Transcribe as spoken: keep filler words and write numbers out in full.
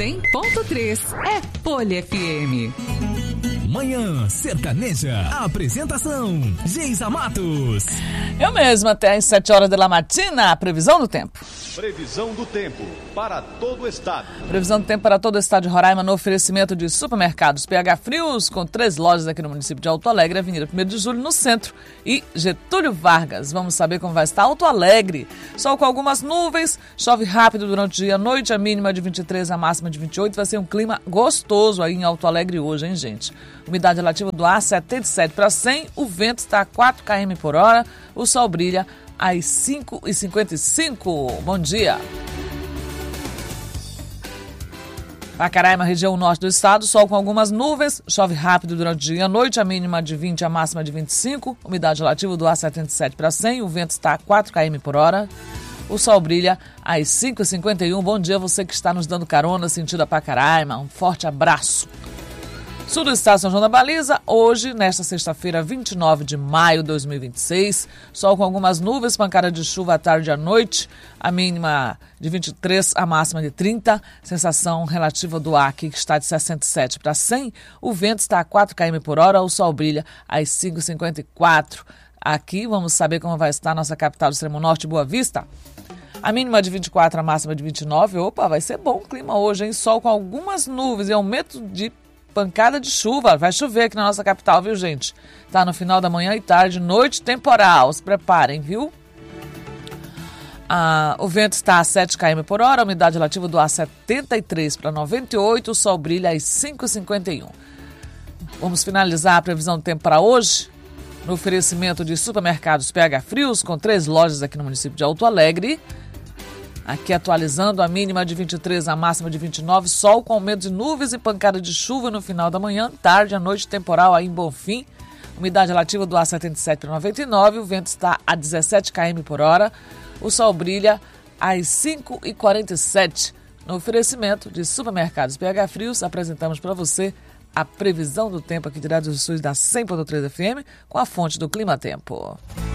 cem ponto três é Folha F M. Manhã Sertaneja. Apresentação: Geisa Matos. Eu mesma, até às sete horas da matina, a previsão do tempo. Previsão do tempo para todo o estado. Previsão do tempo para todo o estado de Roraima no oferecimento de supermercados P H Frios, com três lojas aqui no município de Alto Alegre, Avenida primeiro de Julho, no centro, e Getúlio Vargas. Vamos saber como vai estar Alto Alegre. Sol com algumas nuvens, chove rápido durante o dia e a noite, a mínima de vinte e três, a máxima de vinte e oito. Vai ser um clima gostoso aí em Alto Alegre hoje, hein, gente? Umidade relativa do ar setenta e sete para cem, o vento está a quatro quilômetros por hora, o sol brilha às cinco e cinquenta e cinco. Bom dia. Pacaraima, região norte do estado, sol com algumas nuvens, chove rápido durante o dia e a noite, a mínima de vinte, a máxima de vinte e cinco, umidade relativa do ar setenta e sete para cem, o vento está a quatro quilômetros por hora, o sol brilha às cinco e cinquenta e um. Bom dia você que está nos dando carona sentido a Pacaraima, um forte abraço. Sul do estado, São João da Baliza, hoje, nesta sexta-feira, vinte e nove de maio de dois mil e vinte e seis, sol com algumas nuvens, pancada de chuva à tarde e à noite, a mínima de vinte e três, a máxima de trinta, sensação relativa do ar aqui que está de sessenta e sete para cem, o vento está a quatro quilômetros por hora, o sol brilha às cinco e cinquenta e quatro. Aqui vamos saber como vai estar a nossa capital do extremo norte, Boa Vista. A mínima de vinte e quatro, a máxima de vinte e nove, opa, vai ser bom o clima hoje, hein? Sol com algumas nuvens e aumento de pancada de chuva, vai chover aqui na nossa capital, viu, gente? Tá no final da manhã e tarde, noite temporal, se preparem, viu? Ah, o vento está a sete quilômetros por hora, a umidade relativa do ar setenta e três para noventa e oito, o sol brilha às cinco e cinquenta e um. Vamos finalizar a previsão do tempo para hoje, no oferecimento de supermercados P H Frios, com três lojas aqui no município de Alto Alegre. Aqui atualizando, a mínima de vinte e três, a máxima de vinte e nove, sol com aumento de nuvens e pancada de chuva no final da manhã, tarde, à noite, temporal aí em Bonfim. Umidade relativa do ar setenta e sete para noventa e nove, o vento está a dezessete quilômetros por hora, o sol brilha às cinco e quarenta e sete. No oferecimento de supermercados P H Frios, apresentamos para você a previsão do tempo aqui direto dos estúdios da cem ponto três F M, com a fonte do Clima Tempo.